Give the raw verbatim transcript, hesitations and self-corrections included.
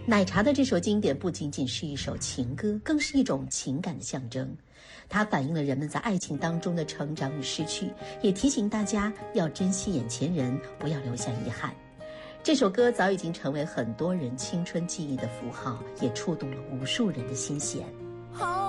奶茶的这首经典不仅仅是一首情歌，更是一种情感的象征。它反映了人们在爱情当中的成长与失去，也提醒大家要珍惜眼前人，不要留下遗憾。这首歌早已经成为很多人青春记忆的符号，也触动了无数人的心弦。